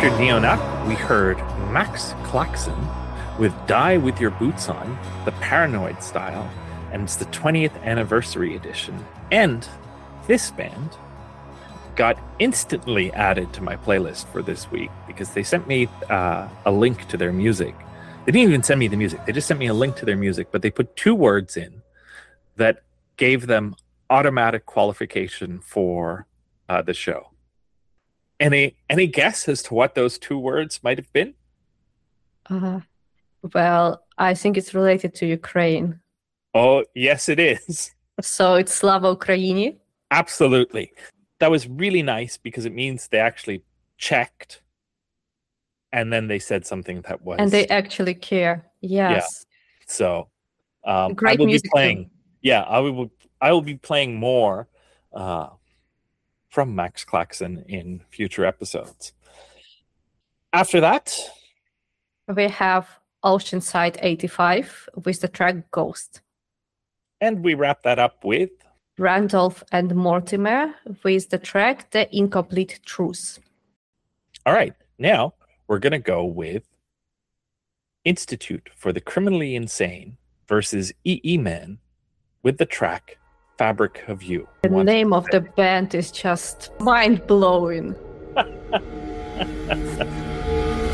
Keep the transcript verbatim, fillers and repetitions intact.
After Neonaut, we heard Max Klaxon with Die With Your Boots On, the Paranoid style, and it's the twentieth anniversary edition. And this band got instantly added to my playlist for this week because they sent me uh, a link to their music. They didn't even send me the music. They just sent me a link to their music, but they put two words in that gave them automatic qualification for uh, the show. Any any guess as to what those two words might have been? Uh, well, I think it's related to Ukraine. Oh, yes, it is. So it's Slava Ukraini? Absolutely. That was really nice because it means they actually checked and then they said something that was... And they actually care. Yes. Yeah. So um, Great I will be music playing... too. Yeah, I will, I will be playing more uh, from Max Klaxon in future episodes. After that... We have Oceanside eighty-five with the track Ghost. And we wrap that up with... Randolph and Mortimer with the track The Incomplete Truth. All right, now we're going to go with Institute for the Criminally Insane versus E E Men with the track Fabric of You. The name of the band is just mind-blowing.